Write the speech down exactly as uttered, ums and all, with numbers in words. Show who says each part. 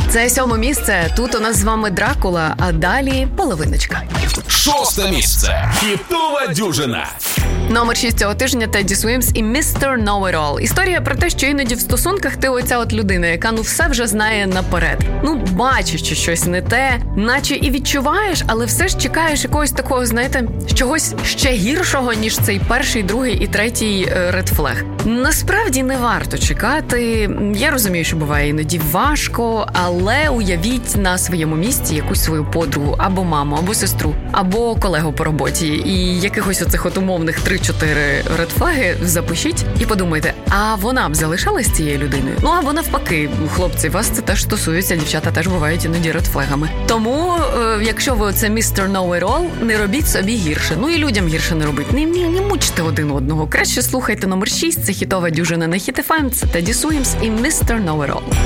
Speaker 1: Це сьоме місце. Тут у нас з вами Дракула, а далі половиночка.
Speaker 2: Шосте місце. Хітова дюжина.
Speaker 1: Номер шість цього тижня Тедді Суїмс і містер Know-it-all. Історія про те, що іноді в стосунках ти оця от людина, яка ну все вже знає наперед. Ну, бачиш, що щось не те, наче і відчуваєш, але все ж чекаєш якогось такого, знаєте, чогось ще гіршого, ніж цей перший, другий і третій редфлег. Насправді не варто чекати. Я розумію, що буває іноді важко, але уявіть на своєму місці якусь свою подругу, або маму, або сестру, або колегу по роботі. І якихось оцих от умовних три-чотири редфлаги запишіть і подумайте, а вона б залишалась цією людиною? Ну, або навпаки, хлопці, вас це теж стосується, дівчата теж бувають іноді редфлегами. Тому, е, якщо ви оце містер Know-it-all, не робіть собі гірше. Ну і людям гірше не робіть. Не, не, не мучте один одного. Краще слухайте номер шість, це хітова дюжина на Хіт еф ем, це Тедді Суїмс і містер Know-it-all.